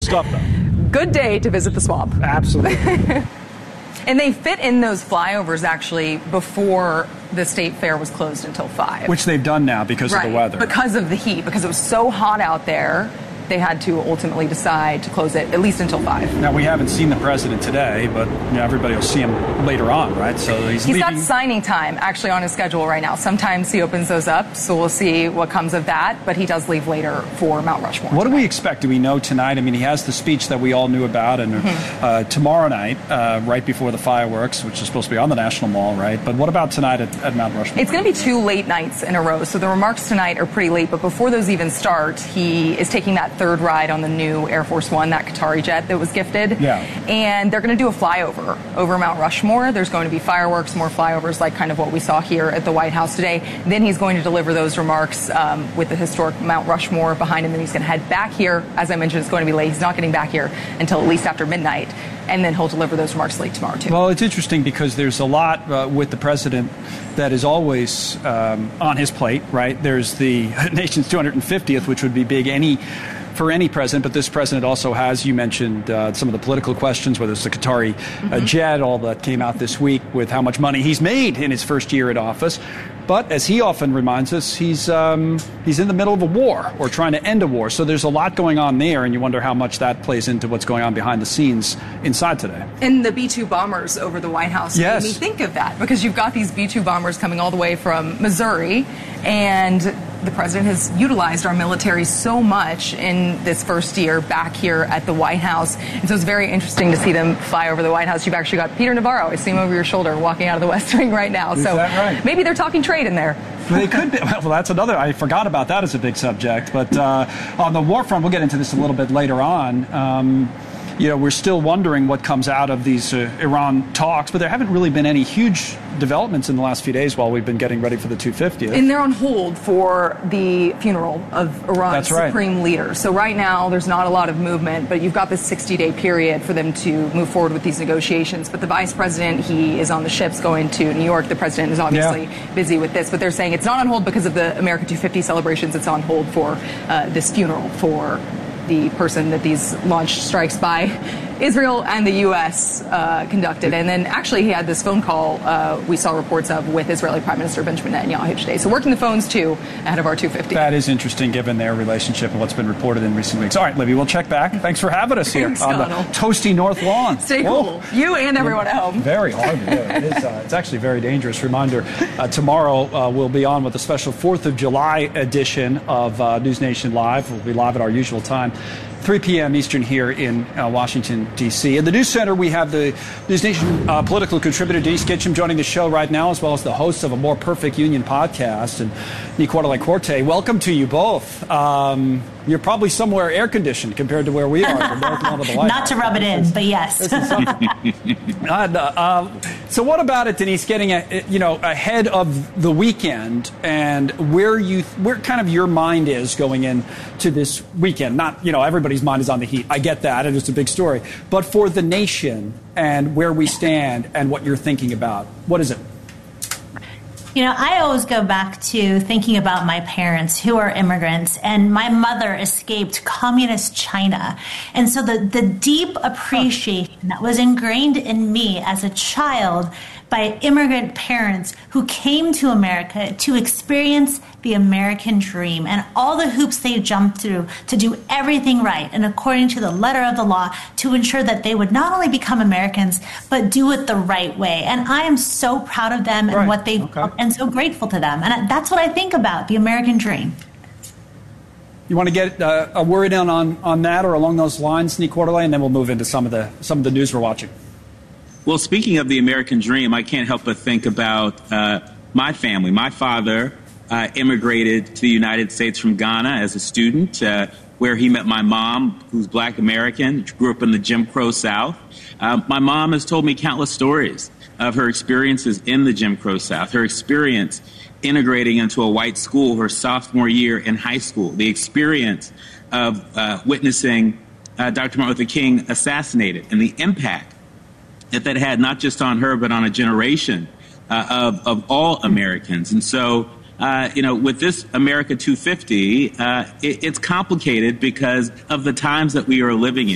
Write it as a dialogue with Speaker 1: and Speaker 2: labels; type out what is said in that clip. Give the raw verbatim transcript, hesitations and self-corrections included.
Speaker 1: stuff, though.
Speaker 2: Good day to visit the swamp.
Speaker 1: Absolutely.
Speaker 2: And they fit in those flyovers, actually, before the state fair was closed until five.
Speaker 1: Which they've done now because
Speaker 2: right,
Speaker 1: of the weather.
Speaker 2: Because of the heat, because it was so hot out there. They had to ultimately decide to close it at least until five.
Speaker 1: Now, we haven't seen the president today, but you know, everybody will see him later on, right? So he's,
Speaker 2: he's
Speaker 1: leaving.
Speaker 2: got signing time actually on his schedule right now. Sometimes he opens those up, so we'll see what comes of that. But he does leave later for Mount Rushmore.
Speaker 1: What
Speaker 2: tonight.
Speaker 1: do we expect? Do we know tonight? I mean, he has the speech that we all knew about, and mm-hmm. uh, tomorrow night, uh, right before the fireworks, which is supposed to be on the National Mall, right? But what about tonight at, at Mount Rushmore?
Speaker 2: It's going to be two late nights in a row. So the remarks tonight are pretty late, but before those even start, he is taking that third ride on the new Air Force One, that Qatari jet that was gifted.
Speaker 1: Yeah.
Speaker 2: And they're going to do a flyover over Mount Rushmore. There's going to be fireworks, more flyovers like kind of what we saw here at the White House today. Then he's going to deliver those remarks um, with the historic Mount Rushmore behind him. Then he's going to head back here. As I mentioned, it's going to be late. He's not getting back here until at least after midnight. And then he'll deliver those remarks late tomorrow, too.
Speaker 1: Well, it's interesting because there's a lot uh, with the president that is always um, on his plate, right? There's the nation's two hundred fiftieth, which would be big any for any president, but this president also has, you mentioned uh, some of the political questions, whether it's the Qatari mm-hmm. uh, jet, all that came out this week with how much money he's made in his first year in office. But as he often reminds us, he's um, he's in the middle of a war or trying to end a war. So there's a lot going on there, and you wonder how much that plays into what's going on behind the scenes inside today.
Speaker 2: And the B two bombers over the White House
Speaker 1: yes.
Speaker 2: made me think of that, because you've got these B two bombers coming all the way from Missouri, and the president has utilized our military so much in this first year back here at the White House. And so it's very interesting to see them fly over the White House. You've actually got Peter Navarro, I see him over your shoulder, walking out of the West Wing right now.
Speaker 1: Is
Speaker 2: so
Speaker 1: that right?
Speaker 2: Maybe they're talking trade in there.
Speaker 1: Well, they could be. Well, that's another. I forgot about that as a big subject. But uh, on the war front, we'll get into this a little bit later on. Um, you know, we're still wondering what comes out of these uh, Iran talks, but there haven't really been any huge developments in the last few days while we've been getting ready for the two fiftieth.
Speaker 2: And they're on hold for the funeral of Iran's
Speaker 1: right.
Speaker 2: supreme leader. So right now, there's not a lot of movement, but you've got this sixty-day period for them to move forward with these negotiations. But the vice president, he is on the ships going to New York. The president is obviously
Speaker 1: yeah.
Speaker 2: busy with this, but they're saying it's not on hold because of the America two fifty celebrations. It's on hold for uh, this funeral for the person that these launched strikes by Israel and the U S uh, conducted. And then actually he had this phone call uh, we saw reports of with Israeli Prime Minister Benjamin Netanyahu today. So working the phones, too, ahead of our two fifty.
Speaker 1: That is interesting given their relationship and what's been reported in recent weeks. All right, Libby, we'll check back. Thanks for having us here
Speaker 2: Thanks,
Speaker 1: on
Speaker 2: Donald.
Speaker 1: the toasty North Lawn.
Speaker 2: Stay cool. Whoa. You and everyone at home.
Speaker 1: Very hard to do. It is, uh, it's actually very dangerous. Reminder, uh, tomorrow uh, we'll be on with a special fourth of July edition of uh, News Nation Live. We'll be live at our usual time. three p.m. Eastern here in uh, Washington, D C. In the News Center, we have the News Nation uh, political contributor Denise Kitchum joining the show right now, as well as the host of A More Perfect Union podcast, and Nicolai Corte. Welcome to you both. Um, you're probably somewhere air-conditioned compared to where we are. The North Lawn of the White
Speaker 3: Not
Speaker 1: House.
Speaker 3: to rub it in, but yes.
Speaker 1: and, uh, uh, so what about it, Denise, getting a, you know, ahead of the weekend and where you where kind of your mind is going into this weekend? Not, you know, everybody's mind is on the Heat. I get that, and it's a big story. But for the nation and where we stand and what you're thinking about, what is it?
Speaker 3: You know, I always go back to thinking about my parents who are immigrants, and my mother escaped communist China. And so the, the deep appreciation that was ingrained in me as a child by immigrant parents who came to America to experience the American dream and all the hoops they jumped through to do everything right and according to the letter of the law to ensure that they would not only become Americans, but do it the right way. And I am so proud of them
Speaker 1: right.
Speaker 3: and what they've
Speaker 1: okay.
Speaker 3: done and so grateful to them. And that's what I think about, the American dream.
Speaker 1: You want to get uh, a word in on, on that or along those lines, Nick Quarterley, and then we'll move into some of the some of the news we're watching.
Speaker 4: Well, speaking of the American dream, I can't help but think about uh, my family. My father uh, immigrated to the United States from Ghana as a student, uh, where he met my mom, who's Black American, grew up in the Jim Crow South. Uh, my mom has told me countless stories of her experiences in the Jim Crow South, her experience integrating into a white school her sophomore year in high school, the experience of uh, witnessing uh, Doctor Martin Luther King assassinated, and the impact that that had not just on her, but on a generation uh, of, of all Americans. And so, uh, you know, with this America two fifty, uh, it, it's complicated because of the times that we are living in.